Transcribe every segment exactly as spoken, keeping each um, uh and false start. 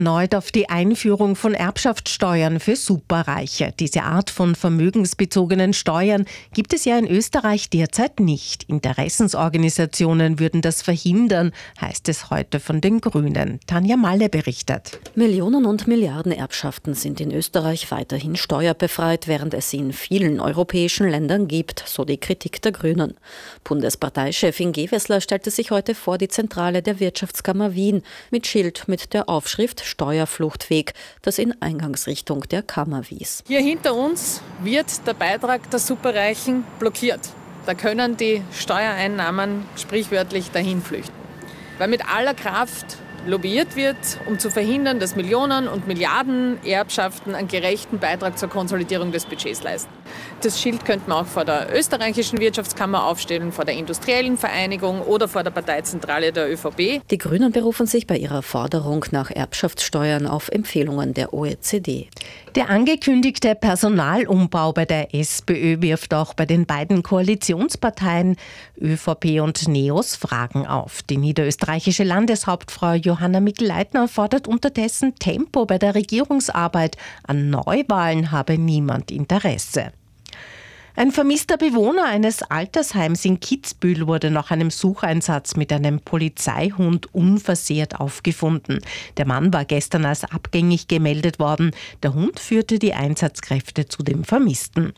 Erneut auf die Einführung von Erbschaftssteuern für Superreiche. Diese Art von vermögensbezogenen Steuern gibt es ja in Österreich derzeit nicht. Interessensorganisationen würden das verhindern, heißt es heute von den Grünen. Tanja Malle berichtet. Millionen und Milliarden Erbschaften sind in Österreich weiterhin steuerbefreit, während es sie in vielen europäischen Ländern gibt, so die Kritik der Grünen. Bundesparteichefin Gewessler stellte sich heute vor die Zentrale der Wirtschaftskammer Wien mit Schild mit der Aufschrift Steuerfluchtweg, das in Eingangsrichtung der Kammer wies. Hier hinter uns wird der Beitrag der Superreichen blockiert. Da können die Steuereinnahmen sprichwörtlich dahin flüchten. Weil mit aller Kraft lobbyiert wird, um zu verhindern, dass Millionen und Milliarden Erbschaften einen gerechten Beitrag zur Konsolidierung des Budgets leisten. Das Schild könnte man auch vor der österreichischen Wirtschaftskammer aufstellen, vor der Industriellen Vereinigung oder vor der Parteizentrale der ÖVP. Die Grünen berufen sich bei ihrer Forderung nach Erbschaftssteuern auf Empfehlungen der O E C D. Der angekündigte Personalumbau bei der SPÖ wirft auch bei den beiden Koalitionsparteien ÖVP und NEOS Fragen auf. Die niederösterreichische Landeshauptfrau Johanna Mikl-Leitner fordert unterdessen Tempo bei der Regierungsarbeit. An Neuwahlen habe niemand Interesse. Ein vermisster Bewohner eines Altersheims in Kitzbühel wurde nach einem Sucheinsatz mit einem Polizeihund unversehrt aufgefunden. Der Mann war gestern als abgängig gemeldet worden. Der Hund führte die Einsatzkräfte zu dem Vermissten.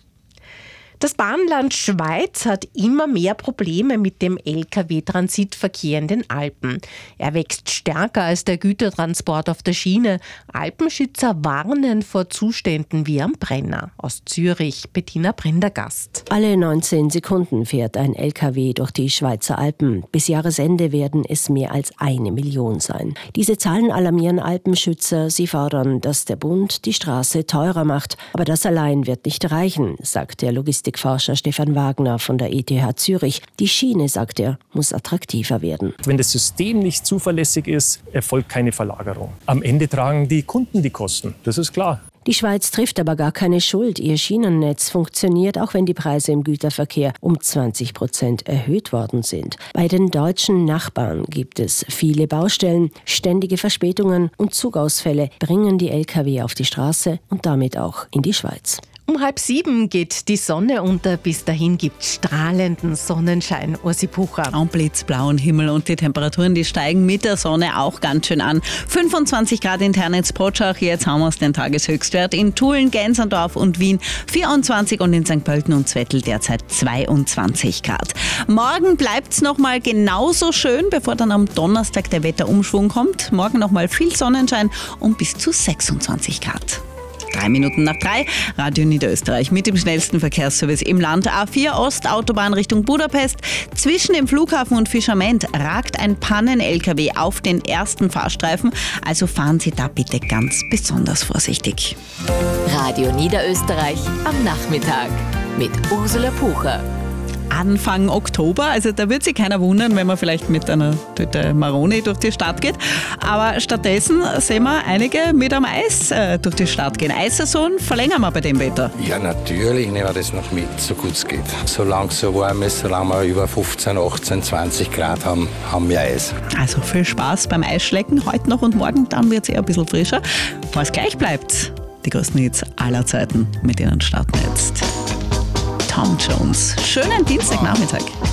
Das Bahnland Schweiz hat immer mehr Probleme mit dem L K W-Transitverkehr in den Alpen. Er wächst stärker als der Gütertransport auf der Schiene. Alpenschützer warnen vor Zuständen wie am Brenner. Aus Zürich, Bettina Prendergast. Alle neunzehn Sekunden fährt ein L K W durch die Schweizer Alpen. Bis Jahresende werden es mehr als eine Million sein. Diese Zahlen alarmieren Alpenschützer. Sie fordern, dass der Bund die Straße teurer macht. Aber das allein wird nicht reichen, sagt der Logistikforscher Stefan Wagner von der E T H Zürich. Die Schiene, sagt er, muss attraktiver werden. Wenn das System nicht zuverlässig ist, erfolgt keine Verlagerung. Am Ende tragen die Kunden die Kosten, das ist klar. Die Schweiz trifft aber gar keine Schuld. Ihr Schienennetz funktioniert, auch wenn die Preise im Güterverkehr um zwanzig Prozent erhöht worden sind. Bei den deutschen Nachbarn gibt es viele Baustellen, ständige Verspätungen und Zugausfälle bringen die L K W auf die Straße und damit auch in die Schweiz. Um halb sieben geht die Sonne unter. Bis dahin gibt es strahlenden Sonnenschein. Ursi Pucher. Und blitzblauen Himmel und die Temperaturen, die steigen mit der Sonne auch ganz schön an. fünfundzwanzig Grad in Ternitz-Potschach, jetzt haben wir es den Tageshöchstwert. In Tulln, Gensendorf und Wien vierundzwanzig und in Sankt Pölten und Zwettl derzeit zweiundzwanzig Grad. Morgen bleibt es nochmal genauso schön, bevor dann am Donnerstag der Wetterumschwung kommt. Morgen nochmal viel Sonnenschein und bis zu sechsundzwanzig Grad. Drei Minuten nach drei, Radio Niederösterreich mit dem schnellsten Verkehrsservice im Land. A vier Ost, Autobahn Richtung Budapest. Zwischen dem Flughafen und Fischament ragt ein Pannen-L K W auf den ersten Fahrstreifen. Also fahren Sie da bitte ganz besonders vorsichtig. Radio Niederösterreich am Nachmittag mit Ursula Pucher. Anfang Oktober, also da wird sich keiner wundern, wenn man vielleicht mit einer Tüte Maroni durch die Stadt geht. Aber stattdessen sehen wir einige mit am Eis äh, durch die Stadt gehen. Eissaison verlängern wir bei dem Wetter. Ja, natürlich nehmen wir das noch mit, so gut es geht. Solange es so warm ist, solange wir über fünfzehn, achtzehn, zwanzig Grad haben, haben wir Eis. Also viel Spaß beim Eisschlecken heute noch und morgen, dann wird es eher ein bisschen frischer. Was gleich bleibt, die größten Hits aller Zeiten, mit denen starten wir jetzt. Tom Jones. Schönen Dienstagnachmittag.